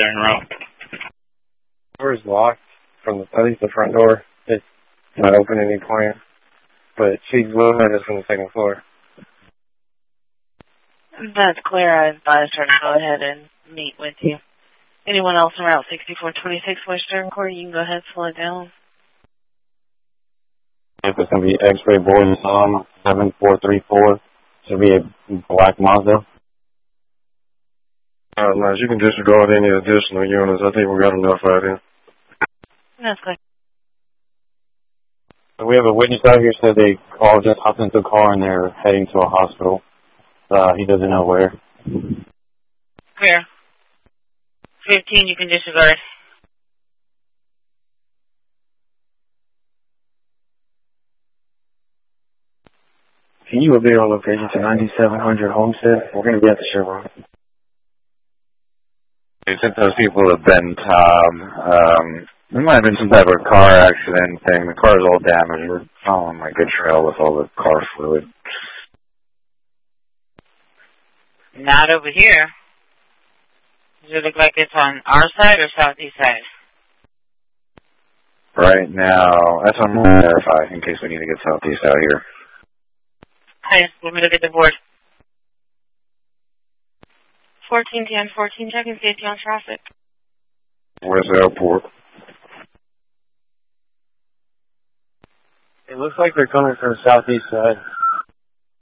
there en route. Door is locked from at least the front door. It's not open any point. But she's located from the second floor. That's clear. I advised her to go ahead and meet with you. Anyone else on Route 6426 Western Court, you can go ahead and slow it down. If it's going to be X-ray board 7434, should be a black Mazda. No, you can disregard any additional units. I think we got enough out here. That's good. We have a witness out here said they all just hopped into a car and they're heading to a hospital. He doesn't know where. Clear. 15, you can disregard. Can you update our location to 9700 Homestead? We're going to be at the Chevron. They sent those people to Ben Tom. There might have been some type of car accident thing. The car's all damaged. We're following like a trail with all the car fluid. Not over here. Does it look like it's on our side or southeast side? Right now, that's what I'm going to verify in case we need to get southeast out here. Hi, let me look at the board. 1410, 14, checking safety on traffic. Where's the airport? It looks like they're coming from the southeast side.